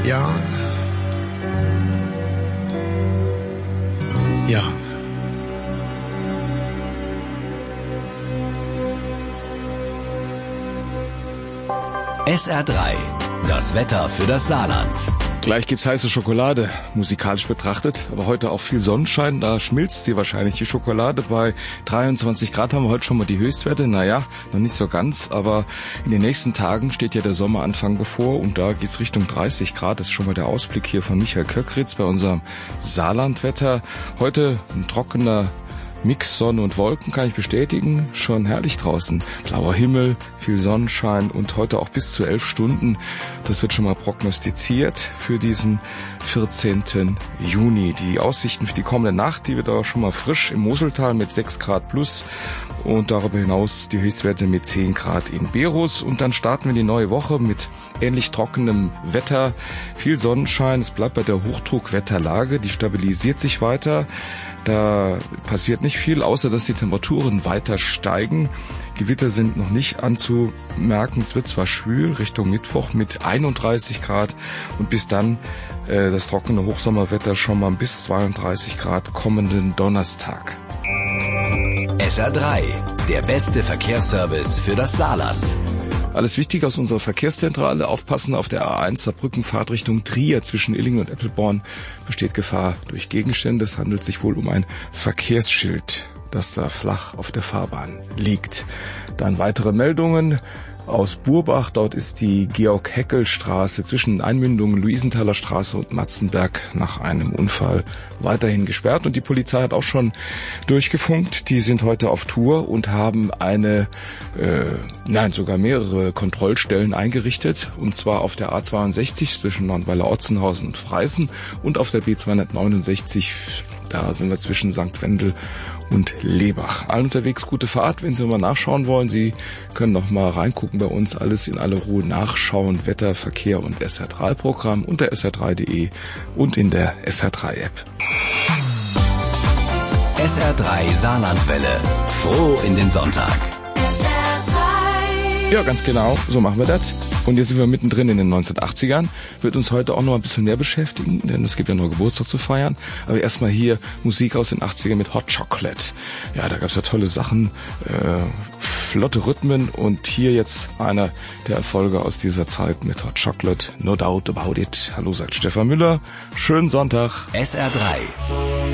Ja. Ja. SR3, das Wetter für das Saarland. Gleich gibt's heiße Schokolade, musikalisch betrachtet, aber heute auch viel Sonnenschein, da schmilzt sie wahrscheinlich, die Schokolade. Bei 23 Grad haben wir heute schon mal die Höchstwerte, naja, noch nicht so ganz, aber in den nächsten Tagen steht ja der Sommeranfang bevor und da geht's Richtung 30 Grad, das ist schon mal der Ausblick hier von Michael Köckritz bei unserem Saarlandwetter. Heute ein trockener Mix Sonne und Wolken, kann ich bestätigen, schon herrlich draußen. Blauer Himmel, viel Sonnenschein und heute auch bis zu 11 Stunden. Das wird schon mal prognostiziert für diesen 14. Juni. Die Aussichten für die kommende Nacht, die wird auch schon mal frisch im Moseltal mit 6 Grad plus und darüber hinaus die Höchstwerte mit 10 Grad in Berus. Und dann starten wir die neue Woche mit ähnlich trockenem Wetter, viel Sonnenschein. Es bleibt bei der Hochdruckwetterlage, die stabilisiert sich weiter. Da passiert nicht viel, außer dass die Temperaturen weiter steigen. Gewitter sind noch nicht anzumerken. Es wird zwar schwül Richtung Mittwoch mit 31 Grad und bis dann das trockene Hochsommerwetter schon mal bis 32 Grad kommenden Donnerstag. SR3, der beste Verkehrsservice für das Saarland. Alles Wichtige aus unserer Verkehrszentrale. Aufpassen auf der A1 Saarbrücken Fahrtrichtung Trier zwischen Illingen und Eppelborn besteht Gefahr durch Gegenstände. Es handelt sich wohl um ein Verkehrsschild, das da flach auf der Fahrbahn liegt. Dann weitere Meldungen aus Burbach. Dort ist die Georg-Heckel-Straße zwischen Einmündungen Luisenthaler Straße und Matzenberg nach einem Unfall weiterhin gesperrt. Und die Polizei hat auch schon durchgefunkt. Die sind heute auf Tour und haben sogar mehrere Kontrollstellen eingerichtet. Und zwar auf der A62 zwischen Nordweiler-Otzenhausen und Freisen und auf der B269. Da sind wir zwischen St. Wendel und Lebach. Allen unterwegs gute Fahrt. Wenn Sie mal nachschauen wollen, Sie können noch mal reingucken bei uns. Alles in aller Ruhe nachschauen. Wetter, Verkehr und SR3-Programm unter sr3.de und in der SR3-App. SR3 Saarlandwelle. Froh in den Sonntag. Ja, ganz genau. So machen wir das. Und jetzt sind wir mittendrin in den 1980ern. Wird uns heute auch noch ein bisschen mehr beschäftigen, denn es gibt ja noch Geburtstag zu feiern. Aber erstmal hier Musik aus den 80ern mit Hot Chocolate. Ja, da gab's ja tolle Sachen, flotte Rhythmen. Und hier jetzt einer der Erfolge aus dieser Zeit mit Hot Chocolate. No doubt about it. Hallo, sagt Stefan Müller. Schönen Sonntag. SR3.